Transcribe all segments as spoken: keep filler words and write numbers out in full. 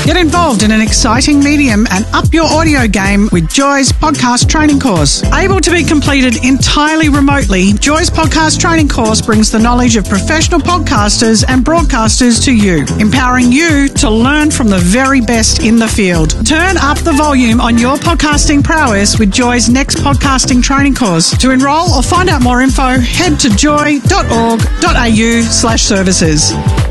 Get involved in an exciting medium and up your audio game with Joy's podcast training course. Able to be completed entirely remotely, Joy's podcast training course brings the knowledge of professional podcasters and broadcasters to you, empowering you to learn from the very best in the field. Turn up the volume on your podcasting prowess with Joy's next podcasting training course. To enrol or find out more info, head to joy dot org dot a u slash services.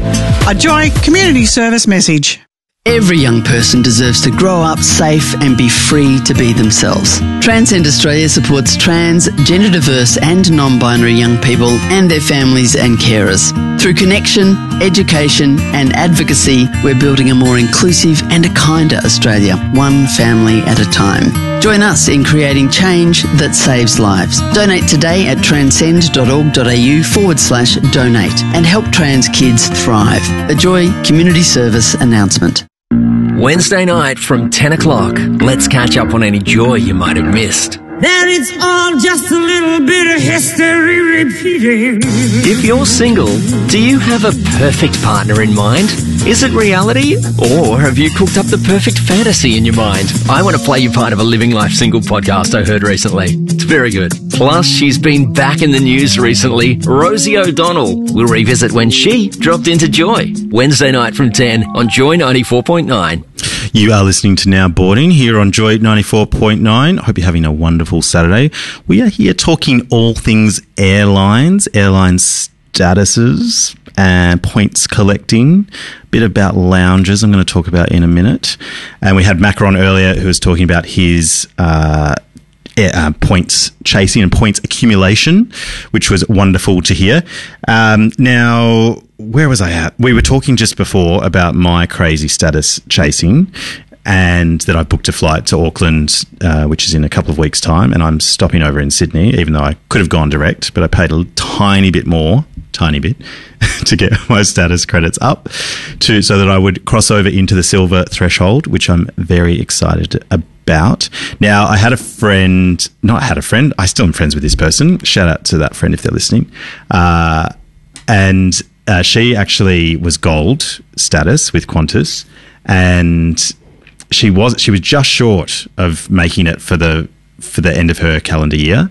A Joy community service message. Every young person deserves to grow up safe and be free to be themselves. Transcend Australia supports trans, gender diverse and non-binary young people and their families and carers. Through connection, education and advocacy, we're building a more inclusive and a kinder Australia, one family at a time. Join us in creating change that saves lives. Donate today at transcend.org.au forward slash donate and help trans kids thrive. A Joy Community Service announcement. Wednesday night from ten o'clock. Let's catch up on any joy you might have missed. That it's all just a little bit of history repeating. If you're single, do you have a perfect partner in mind? Is it reality? Or have you cooked up the perfect fantasy in your mind? I Want to Play You Part of a Living Life Single podcast I heard recently. It's very good. Plus, she's been back in the news recently. Rosie O'Donnell will revisit when she dropped into Joy. Wednesday night from ten on Joy ninety-four point nine. You are listening to Now Boarding here on Joy ninety-four point nine. I hope you're having a wonderful Saturday. We are here talking all things airlines, airline statuses and points collecting, a bit about lounges I'm going to talk about in a minute. And we had Macron earlier who was talking about his uh, uh, points chasing and points accumulation, which was wonderful to hear. Um, now, where was I at? We were talking just before about my crazy status chasing and that I booked a flight to Auckland, uh, which is in a couple of weeks' time, and I'm stopping over in Sydney, even though I could have gone direct, but I paid a tiny bit more, tiny bit, to get my status credits up to so that I would cross over into the silver threshold, which I'm very excited about. Now, I had a friend, not had a friend, I still am friends with this person. Shout out to that friend if they're listening. Uh, and uh, she actually was gold status with Qantas, and she was she was just short of making it for the for the end of her calendar year.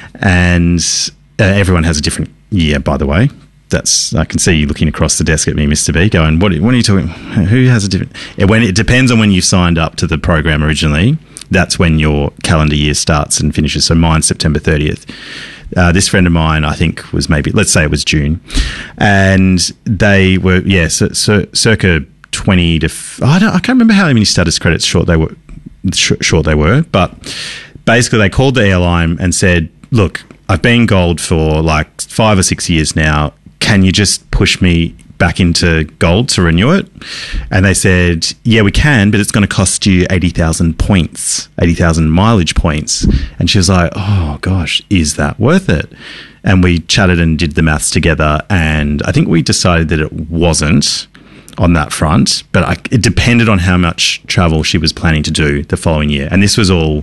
And uh, everyone has a different year, by the way. That's I can see you looking across the desk at me, Mister B, going, what, what are you talking? Who has a different... When it depends on when you signed up to the program originally. That's when your calendar year starts and finishes. So mine's September thirtieth. Uh, this friend of mine, I think, was maybe, let's say it was June. And they were, yeah, so, so, circa twenty to... F- I, don't, I can't remember how many status credits short they were, sh- short they were. But basically they called the airline and said, look, I've been gold for like five or six years now. Can you just push me back into gold to renew it? And they said, yeah, we can, but it's going to cost you eighty thousand points, eighty thousand mileage points. And she was like, oh gosh, is that worth it? And we chatted and did the maths together. And I think we decided that it wasn't on that front, but I, it depended on how much travel she was planning to do the following year. And this was all,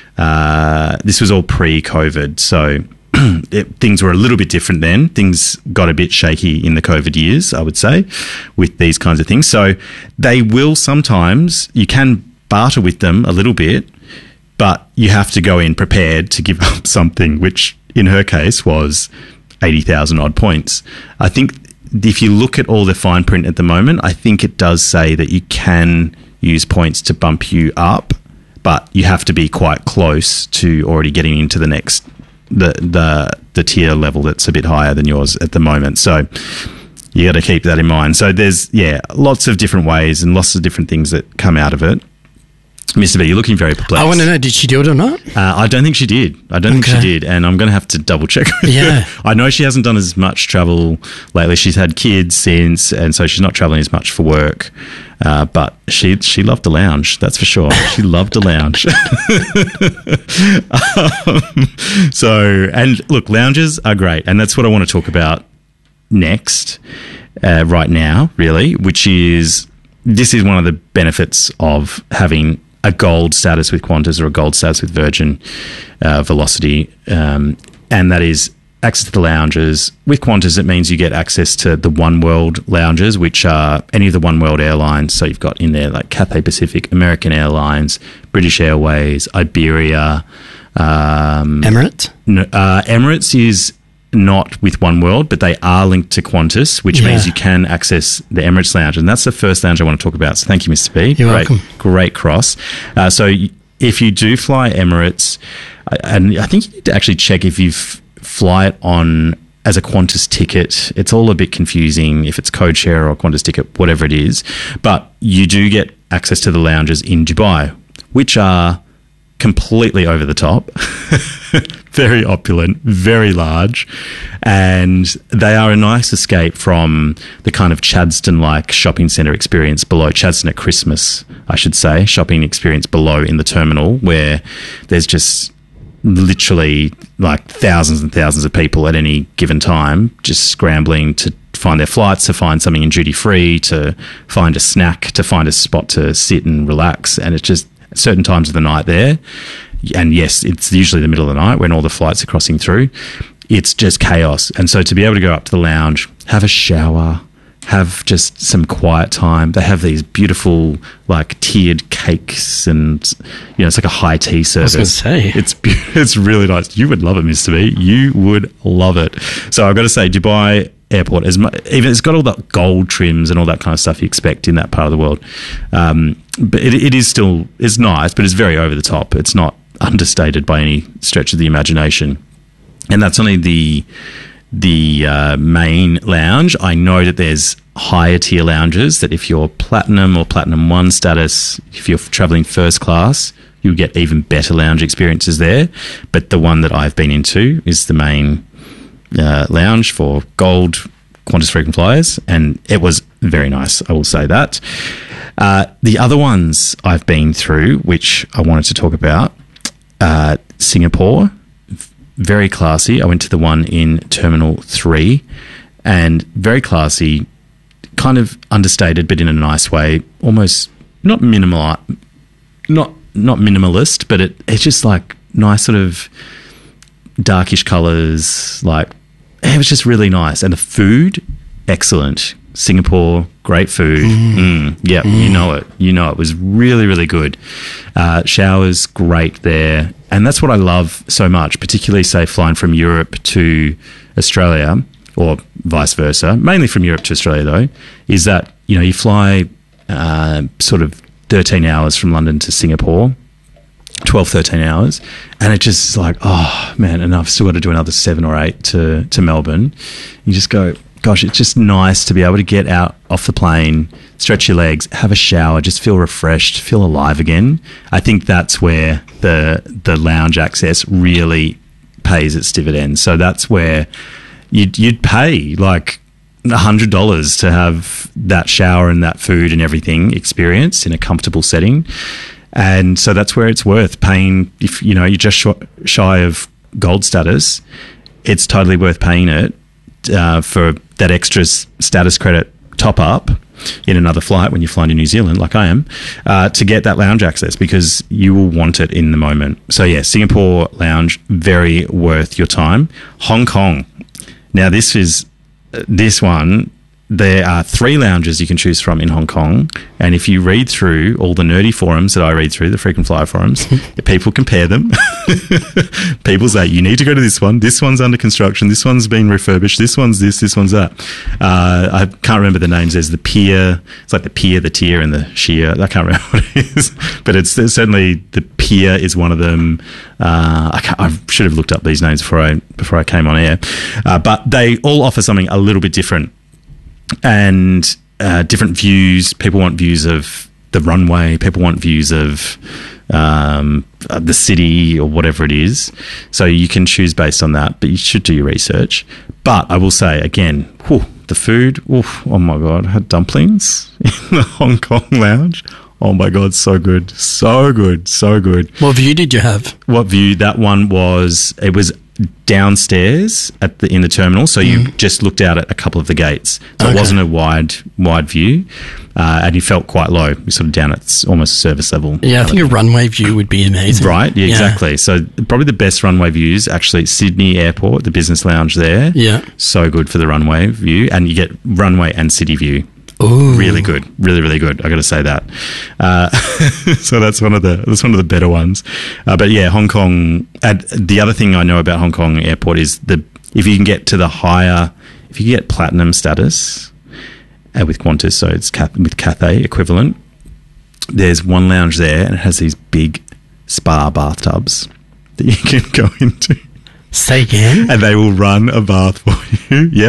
uh, this was all pre-COVID. So It, things were a little bit different then. Things got a bit shaky in the COVID years, I would say, with these kinds of things. So they will sometimes, you can barter with them a little bit, but you have to go in prepared to give up something, which in her case was eighty thousand odd points. I think if you look at all the fine print at the moment, I think it does say that you can use points to bump you up, but you have to be quite close to already getting into the next the the the tier level that's a bit higher than yours at the moment. So you got to keep that in mind. So there's, yeah, lots of different ways and lots of different things that come out of it. Mister B, you're looking very perplexed. I want to know, did she do it or not? Uh, I don't think she did. I don't okay. think she did. And I'm going to have to double check. Yeah. I know she hasn't done as much travel lately. She's had kids since, and so she's not traveling as much for work. Uh, but she she loved the lounge, that's for sure. She loved the lounge. um, so, and look, lounges are great. And that's what I want to talk about next, uh, right now, really, which is, this is one of the benefits of having a gold status with Qantas or a gold status with Virgin uh, Velocity, um, and that is access to the lounges. With Qantas, it means you get access to the One World lounges, which are any of the One World airlines. So you've got in there like Cathay Pacific, American Airlines, British Airways, Iberia. Um, Emirates? No, uh, Emirates is not with One World, but they are linked to Qantas, which Yeah. means you can access the Emirates lounge. And that's the first lounge I want to talk about. So thank you, Mister B. You're great, welcome. Great cross. Uh, so y- if you do fly Emirates, uh, and I think you need to actually check if you've fly it on as a Qantas ticket. It's all a bit confusing if it's code share or Qantas ticket, whatever it is. But you do get access to the lounges in Dubai, which are completely over the top, very opulent, very large, and they are a nice escape from the kind of Chadstone-like shopping centre experience below, Chadstone at Christmas, I should say, shopping experience below in the terminal, where there's just literally like thousands and thousands of people at any given time just scrambling to find their flights, to find something in duty free, to find a snack, to find a spot to sit and relax. And it's just certain times of the night there. And yes, it's usually the middle of the night when all the flights are crossing through. It's just chaos. And so to be able to go up to the lounge, have a shower, have just some quiet time. They have these beautiful, like, tiered cakes, and you know, it's like a high tea service. I was going to say, it's it's really nice. You would love it, Mister B. You would love it. So I've got to say, Dubai Airport, as mu- even it's got all that gold trims and all that kind of stuff you expect in that part of the world. Um, but it, it is still it's nice, but it's very over the top. It's not understated by any stretch of the imagination, and that's only the. the uh, main lounge. I know that there's higher tier lounges that if you're platinum or platinum one status, if you're traveling first class, you'll get even better lounge experiences there. But the one that I've been into is the main uh, lounge for gold Qantas frequent flyers, and it was very nice, I will say that. Uh, the other ones I've been through, which I wanted to talk about, uh, Singapore, very classy. I went to the one in Terminal three, and very classy, kind of understated, but in a nice way. Almost not minimal, not not minimalist, but it it's just like nice sort of darkish colours. Like, it was just really nice, and the food excellent. Singapore, great food. Mm. Mm, yeah, mm. you know it. You know it was really, really good. Uh, showers, great there. And that's what I love so much, particularly, say, flying from Europe to Australia, or vice versa, mainly from Europe to Australia, though, is that, you know, you fly uh, sort of thirteen hours from London to Singapore, twelve, thirteen hours, and it just is like, oh, man, and I've still got to do another seven or eight to, to Melbourne. You just go, gosh, it's just nice to be able to get out off the plane, stretch your legs, have a shower, just feel refreshed, feel alive again. I think that's where the the lounge access really pays its dividends. So that's where you'd, you'd pay like one hundred dollars to have that shower and that food and everything experienced in a comfortable setting. And so that's where it's worth paying. If, you know, you're just shy of gold status, it's totally worth paying it uh, for that extra status credit top up in another flight when you're flying to New Zealand, like I am, uh, to get that lounge access, because you will want it in the moment. So yeah, Singapore lounge, very worth your time. Hong Kong. Now this is, this one, there are three lounges you can choose from in Hong Kong, and if you read through all the nerdy forums that I read through, the frequent flyer forums, people compare them. People say, you need to go to this one, this one's under construction, this one's been refurbished, this one's this, this one's that. Uh, I can't remember the names. There's the pier, it's like the pier, the tier, and the sheer. I can't remember what it is, but it's, it's certainly the pier is one of them. Uh, I, can't, I should have looked up these names before I before I came on air, uh, but they all offer something a little bit different. And uh, different views. People want views of the runway. People want views of um, the city or whatever it is. So you can choose based on that, but you should do your research. But I will say, again, whew, the food, oof, oh my God, I had dumplings in the Hong Kong lounge. Oh my God, so good. So good, so good. What view did you have? What view? That one was, it was downstairs at the in the terminal, so you just looked out at a couple of the gates. So Okay. it wasn't a wide wide view, uh, and you felt quite low. You're sort of down at s- almost service level. Yeah, I think a runway view would be amazing. Right, yeah, exactly. So probably the best runway views actually Sydney Airport, the business lounge there. Yeah. So good for the runway view, and you get runway and city view. Ooh. Really good, really, really good. I got to say that. Uh, so that's one of the that's one of the better ones. Uh, but yeah, Hong Kong. And the other thing I know about Hong Kong Airport is the if you can get to the higher, if you get platinum status uh, with Qantas, so it's Cath- with Cathay equivalent. There's one lounge there, and it has these big spa bathtubs that you can go into. Say again? And they will run a bath for you. Yep.